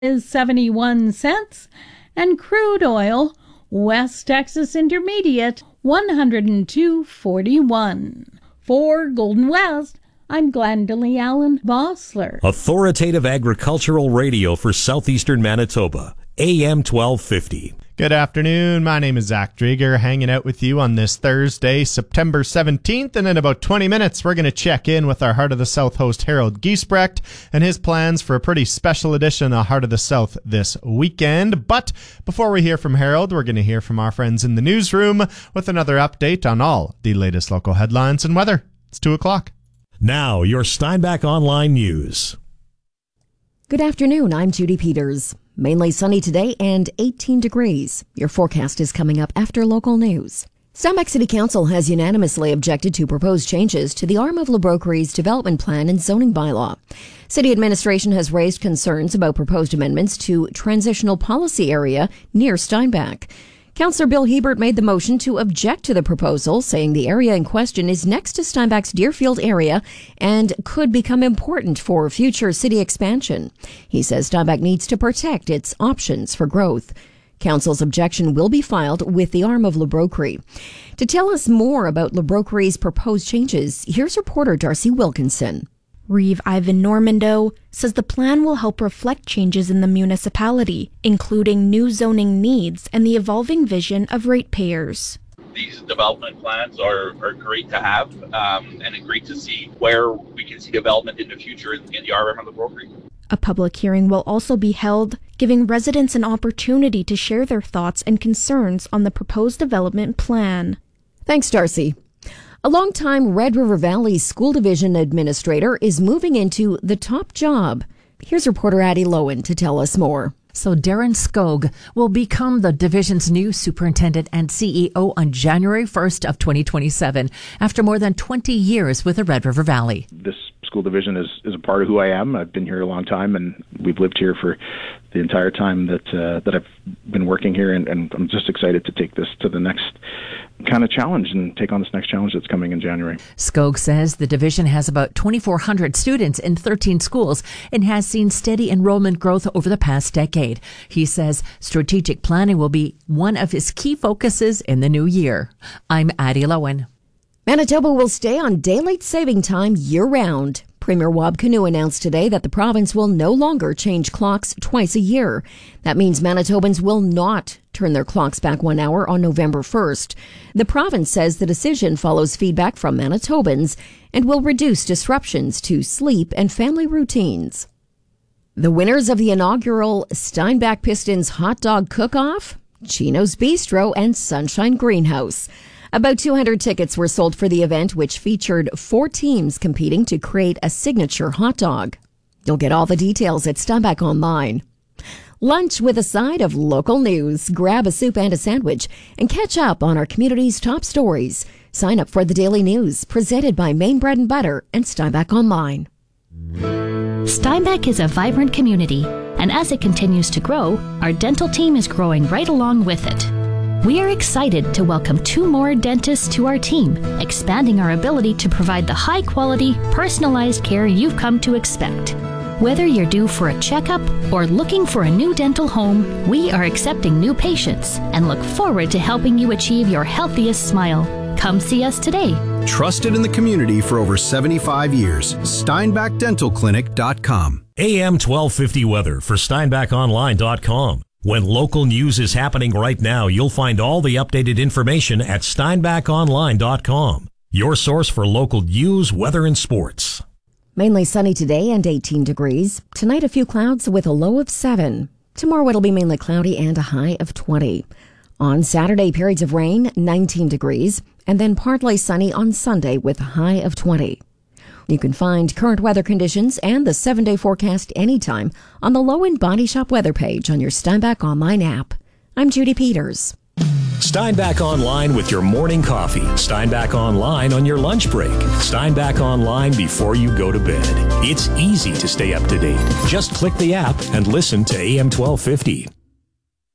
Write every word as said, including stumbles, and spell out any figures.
is seventy-one cents, and crude oil, West Texas Intermediate, one hundred two forty-one. For Golden West, I'm Glendalee Allen Vossler. Authoritative agricultural radio for southeastern Manitoba, A M twelve fifty. Good afternoon. My name is Zach Drieger, hanging out with you on this Thursday, September seventeenth. And in about twenty minutes, we're going to check in with our Heart of the South host, Harold Giesbrecht, and his plans for a pretty special edition of Heart of the South this weekend. But before we hear from Harold, we're going to hear from our friends in the newsroom with another update on all the latest local headlines and weather. It's two o'clock. Now, your Steinbach Online News. Good afternoon. I'm Judy Peters. Mainly sunny today and eighteen degrees. Your forecast is coming up after local news. Steinbach City Council has unanimously objected to proposed changes to the arm of LeBrokery's development plan and zoning bylaw. City administration has raised concerns about proposed amendments to transitional policy area near Steinbach. Councillor Bill Hebert made the motion to object to the proposal, saying the area in question is next to Steinbach's Deerfield area and could become important for future city expansion. He says Steinbach needs to protect its options for growth. Council's objection will be filed with the arm of LeBrokery. To tell us more about LeBrokery's proposed changes, here's reporter Darcy Wilkinson. Reeve Ivan Normando says the plan will help reflect changes in the municipality, including new zoning needs and the evolving vision of ratepayers. These development plans are, are great to have um, and great to see where we can see development in the future in, in the R M of the Brokery. A public hearing will also be held, giving residents an opportunity to share their thoughts and concerns on the proposed development plan. Thanks, Darcy. A longtime Red River Valley School Division administrator is moving into the top job. Here's reporter Addie Lowen to tell us more. So Darren Skog will become the division's new superintendent and C E O on January first of twenty twenty-seven, after more than twenty years with the Red River Valley. This school division is, is a part of who I am. I've been here a long time, and we've lived here for the entire time that uh, that I've been working here, and, and I'm just excited to take this to the next kind of challenge and take on this next challenge that's coming in January. Skog says the division has about twenty-four hundred students in thirteen schools and has seen steady enrollment growth over the past decade. He says strategic planning will be one of his key focuses in the new year. I'm Addie Lowen. Manitoba will stay on daylight saving time year-round. Premier Wab Kinew announced today that the province will no longer change clocks twice a year. That means Manitobans will not turn their clocks back one hour on November first. The province says the decision follows feedback from Manitobans and will reduce disruptions to sleep and family routines. The winners of the inaugural Steinbach Pistons Hot Dog Cook-Off, Chino's Bistro and Sunshine Greenhouse. About two hundred tickets were sold for the event, which featured four teams competing to create a signature hot dog. You'll get all the details at Steinbach Online. Lunch with a side of local news. Grab a soup and a sandwich and catch up on our community's top stories. Sign up for the Daily News, presented by Maine Bread and Butter and Steinbach Online. Steinbach is a vibrant community, and as it continues to grow, our dental team is growing right along with it. We are excited to welcome two more dentists to our team, expanding our ability to provide the high-quality, personalized care you've come to expect. Whether you're due for a checkup or looking for a new dental home, we are accepting new patients and look forward to helping you achieve your healthiest smile. Come see us today. Trusted in the community for over seventy-five years. Steinbach Dental Clinic dot com. A M twelve fifty weather for Steinbach Online dot com. When local news is happening right now, you'll find all the updated information at Steinbach Online dot com. Your source for local news, weather, and sports. Mainly sunny today and eighteen degrees. Tonight, a few clouds with a low of seven. Tomorrow, it'll be mainly cloudy and a high of twenty. On Saturday, periods of rain, nineteen degrees, and then partly sunny on Sunday with a high of twenty. You can find current weather conditions and the seven-day forecast anytime on the Low End Body Shop weather page on your Steinbach Online app. I'm Judy Peters. Steinbach Online with your morning coffee. Steinbach Online on your lunch break. Steinbach Online before you go to bed. It's easy to stay up to date. Just click the app and listen to A M twelve fifty.